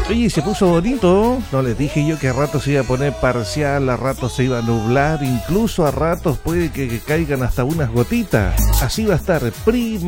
Oye, se puso bonito. No les dije yo que a ratos se iba a poner parcial, a ratos se iba a nublar, incluso a ratos puede que caigan hasta unas gotitas. Así va a estar